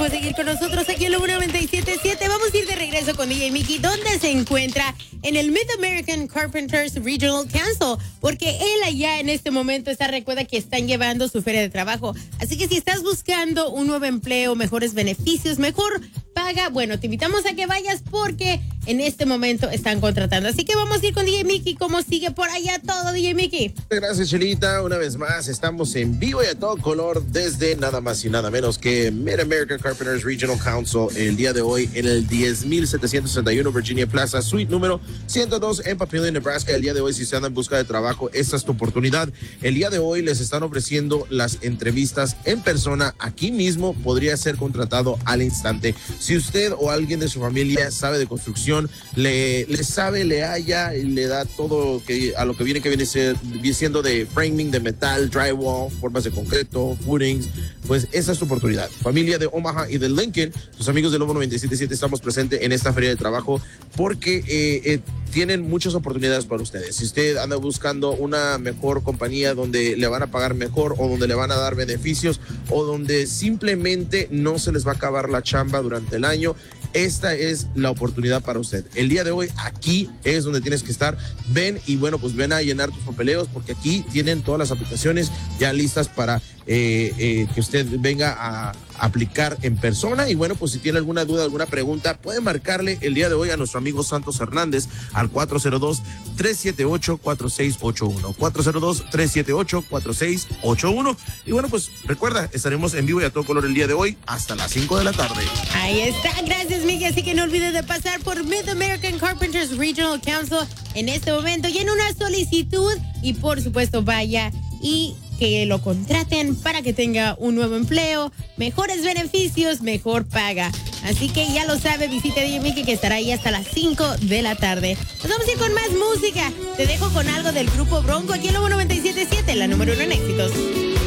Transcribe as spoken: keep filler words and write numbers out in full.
por seguir con nosotros aquí en la noventa y siete punto siete. Vamos a ir de regreso con D J Mickey, donde se encuentra en el Mid-American Carpenters Regional Council, porque él allá en este momento está, recuerda que están llevando su feria de trabajo. Así que si estás buscando un nuevo empleo, mejores beneficios, mejor paga, bueno, te invitamos a que vayas porque en este momento están contratando. Así que vamos a ir con D J Mickey. ¿Cómo sigue por allá todo, D J Mickey? Gracias, Chelita. Una vez más, estamos en vivo y a todo color desde nada más y nada menos que Mid-American Carpenters Regional Council el día de hoy en el diez mil setecientos sesenta y uno Virginia Plaza, suite número ciento dos en Papillion, Nebraska. El día de hoy, si se anda en busca de trabajo, esta es tu oportunidad. El día de hoy les están ofreciendo las entrevistas en persona. Aquí mismo podría ser contratado al instante. Si usted o alguien de su familia sabe de construcción, le, le sabe, le halla y le da todo que, a lo que viene que viene, ser, viene siendo de framing, de metal, drywall, formas de concreto, footings, pues esa es tu oportunidad. Familia de Omaha y de Lincoln, sus amigos de Lobo noventa y siete punto siete, estamos presentes en esta feria de trabajo porque eh, eh, tienen muchas oportunidades para ustedes. Si usted anda buscando una mejor compañía donde le van a pagar mejor o donde le van a dar beneficios o donde simplemente no se les va a acabar la chamba durante el año, esta es la oportunidad para usted. El día de hoy aquí es donde tienes que estar. Ven y bueno, pues ven a llenar tus papeleos porque aquí tienen todas las aplicaciones ya listas para eh, eh, que usted venga a aplicar en persona. Y bueno, pues si tiene alguna duda, alguna pregunta, puede marcarle el día de hoy a nuestro amigo Santos Hernández al cuatro cero dos, tres siete ocho, cuatro seis ocho uno. cuatro cero dos, tres siete ocho, cuatro seis ocho uno. Y bueno, pues recuerda, estaremos en vivo y a todo color el día de hoy hasta las cinco de la tarde. Ahí está, gracias Miguel, así que no olvides de pasar por Mid-American Carpenters Regional Council en este momento, llena una solicitud y por supuesto vaya y que lo contraten para que tenga un nuevo empleo, mejores beneficios, mejor paga. Así que ya lo sabe, visite D J Mickey que estará ahí hasta las cinco de la tarde. Nos vamos a ir con más música. Te dejo con algo del grupo Bronco aquí en Lobo noventa y siete punto siete, la número uno en éxitos.